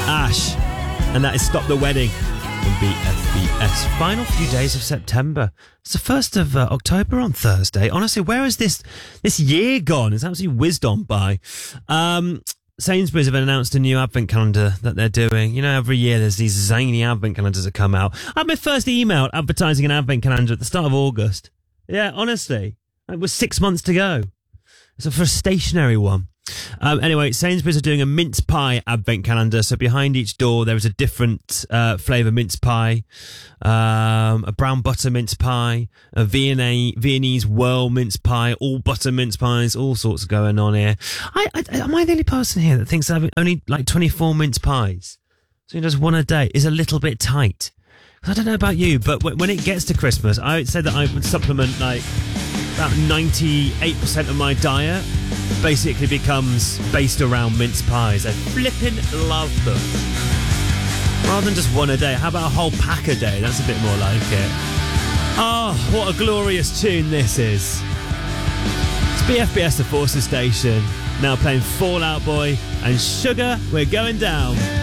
Ash. And that is Stop the Wedding on BFBS. Final few days of September. It's the 1st of October on Thursday. Honestly, where has this year gone? It's absolutely whizzed on by. Sainsbury's have announced a new advent calendar that they're doing. You know, every year there's these zany advent calendars that come out. I had my first email advertising an advent calendar at the start of August. Yeah, honestly. It was 6 months to go. So for a stationary one. Anyway, Sainsbury's are doing a mince pie advent calendar. So behind each door there is a different flavour mince pie, a brown butter mince pie, a Viennese whirl mince pie, all butter mince pies, all sorts going on here. Am I the only person here that thinks having only like 24 mince pies, so he does one a day, is a little bit tight? I don't know about you, but when it gets to Christmas, I would say that I would supplement like about 98% of my diet basically becomes based around mince pies. I flippin' love them. Rather than just one a day, how about a whole pack a day? That's a bit more like it. Oh, what a glorious tune this is. It's BFBS, the Forces Station, now playing Fall Out Boy and Sugar, We're Going Down.